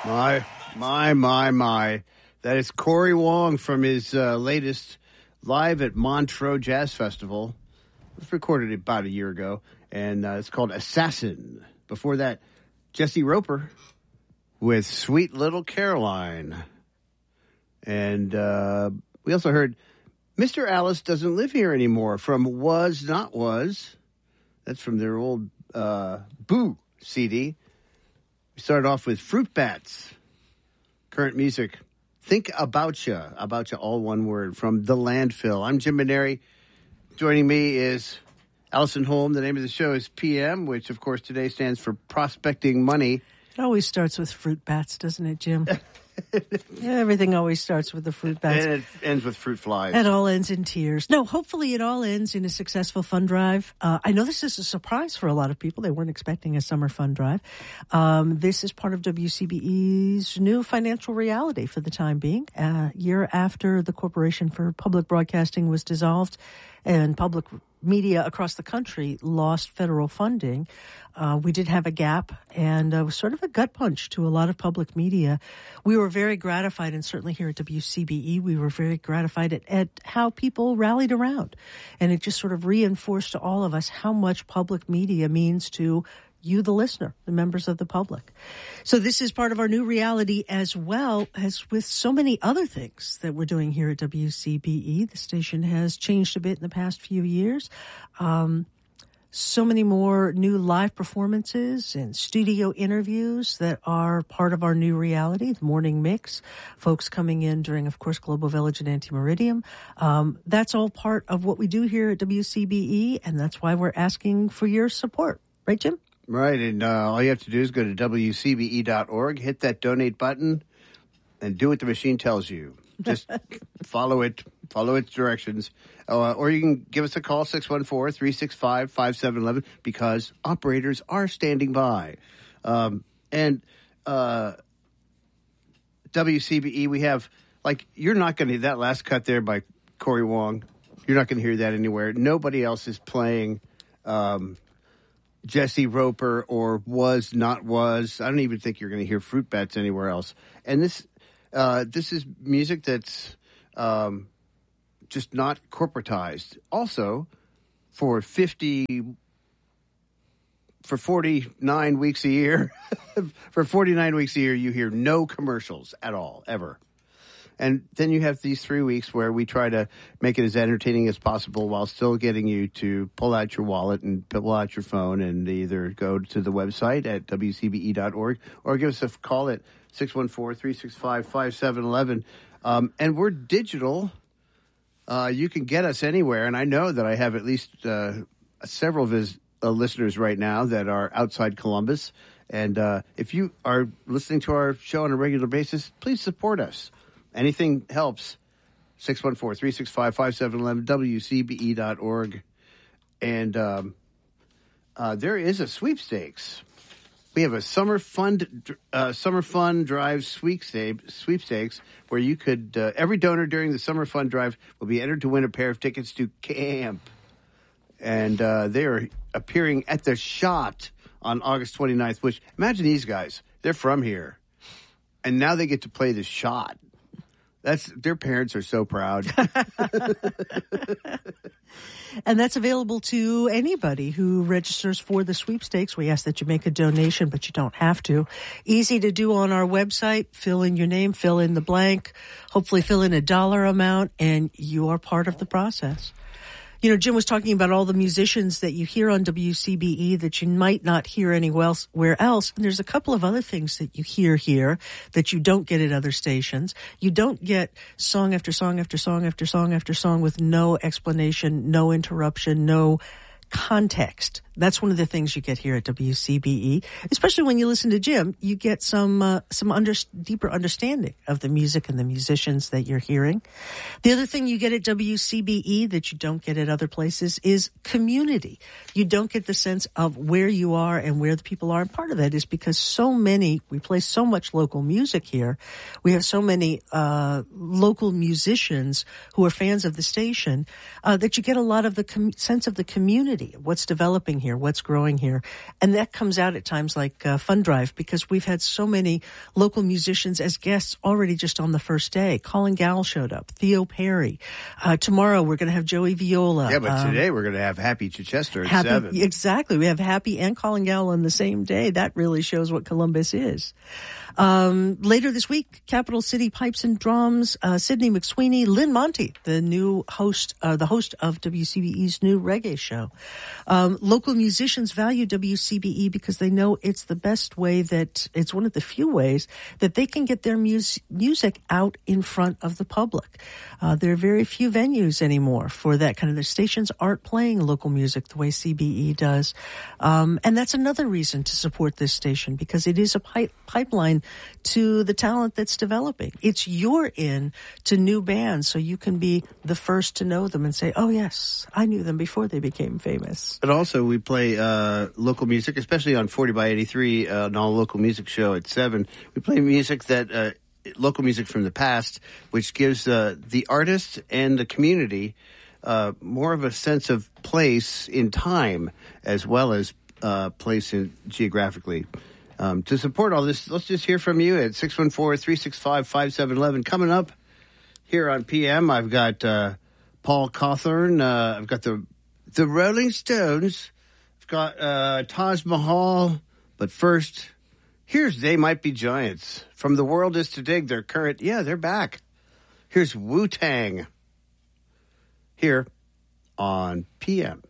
My. That is Corey Wong from his latest Live at Montreux Jazz Festival. It was recorded about a year ago, and it's called Assassin. Before that, Jesse Roper with Sweet Little Caroline. And we also heard Mr. Alice Doesn't Live Here Anymore from Was Not Was. That's from their old Boo CD. We started off with Fruit Bats. Current music. Think About Ya, all one word, from The Landfill. I'm Jim Maneri. Joining me is Allison Holm. The name of the show is PM, which, of course, today stands for Prospecting Money. It always starts with fruit bats, doesn't it, Jim? Everything always starts with the fruit bats. And it ends with fruit flies. It all ends in tears. No, hopefully it all ends in a successful fund drive. I know this is a surprise for a lot of people. They weren't expecting a summer fund drive. This is part of WCBE's new financial reality for the time being. A year after the Corporation for Public Broadcasting was dissolved and public media across the country lost federal funding, we did have a gap, and it was sort of a gut punch to a lot of public media. We were very gratified, and certainly here at WCBE, we were very gratified at how people rallied around. And it just sort of reinforced to all of us how much public media means to you, the listener, the members of the public. So this is part of our new reality, as well as with so many other things that we're doing here at WCBE. The station has changed a bit in the past few years. So many more new live performances and studio interviews that are part of our new reality, the morning mix, folks coming in during, of course, Global Village and Anti-Meridium. That's all part of what we do here at WCBE, and that's why we're asking for your support. Right, Jim? Right, and all you have to do is go to WCBE.org, hit that donate button, and do what the machine tells you. Just follow its directions. Or you can give us a call, 614-365-5711, because operators are standing by. And WCBE, we have, you're not going to, that last cut there by Corey Wong, you're not going to hear that anywhere. Nobody else is playing Jesse Roper or Was Not Was. I don't even think you're going to hear Fruit Bats anywhere else. And this is music that's just not corporatized. Also, for 49 weeks a year, you hear no commercials at all, ever. And then you have these 3 weeks where we try to make it as entertaining as possible while still getting you to pull out your wallet and pull out your phone and either go to the website at WCBE.org or give us a call at 614-365-5711. And we're digital. You can get us anywhere. And I know that I have at least several listeners right now that are outside Columbus. And if you are listening to our show on a regular basis, please support us. Anything helps. 614-365-5711, WCBE.org. And there is a sweepstakes. We have a summer fun drive sweepstakes where you could, every donor during the summer fun drive will be entered to win a pair of tickets to camp. And they are appearing at the Shot on August 29th, which, imagine these guys. They're from here. And now they get to play the Shot. Their parents are so proud. And that's available to anybody who registers for the sweepstakes. We ask that you make a donation, but you don't have to. Easy to do on our website. Fill in your name, fill in the blank, hopefully fill in a dollar amount, and you are part of the process. You know, Jim was talking about all the musicians that you hear on WCBE that you might not hear anywhere else. And there's a couple of other things that you hear here that you don't get at other stations. You don't get song after song after song after song after song with no explanation, no interruption, no context. That's one of the things you get here at WCBE, especially when you listen to Jim. You get some deeper understanding of the music and the musicians that you're hearing. The other thing you get at WCBE that you don't get at other places is community. You don't get the sense of where you are and where the people are. And part of that is because we play so much local music here. We have so many local musicians who are fans of the station that you get a lot of the sense of the community, what's developing here. here, what's growing here. And that comes out at times like Fund Drive, because we've had so many local musicians as guests already just on the first day. Colin Gall showed up, Theo Perry. Tomorrow we're going to have Joey Viola. Yeah, but today we're going to have Happy Chichester at 7. Exactly. We have Happy and Colin Gall on the same day. That really shows what Columbus is. Later this week, Capital City Pipes and Drums, Sydney McSweeney, Lynn Monty, the host of WCBE's new reggae show. Local musicians value WCBE because they know it's the best way it's one of the few ways that they can get their music out in front of the public. There are very few venues anymore for that kind of, the stations aren't playing local music the way CBE does. And that's another reason to support this station, because it is a pipeline to the talent that's developing. It's your in to new bands, so you can be the first to know them and say, oh yes, I knew them before they became famous. And also we play local music, especially on 40 by 83, an all-local music show at 7. We play music that local music from the past, which gives the artist and the community more of a sense of place in time as well as place geographically. To support all this, let's just hear from you at 614-365-5711. Coming up here on PM, I've got Paul Cawthorn. I've got the Rolling Stones. I've got Taj Mahal. But first, here's They Might Be Giants. From The World Is to Dig, their current, they're back. Here's Wu-Tang here on PM.